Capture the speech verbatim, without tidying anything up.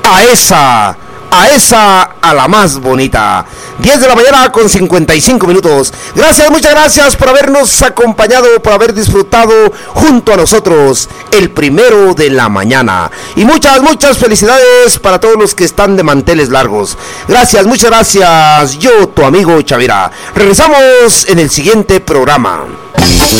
a esa, a esa, a la más bonita. diez de la mañana con cincuenta y cinco minutos. Gracias, muchas gracias por habernos acompañado, por haber disfrutado junto a nosotros el primero de la mañana. Y muchas, muchas felicidades para todos los que están de manteles largos. Gracias, muchas gracias. Yo, tu amigo Chavira. Regresamos en el siguiente programa.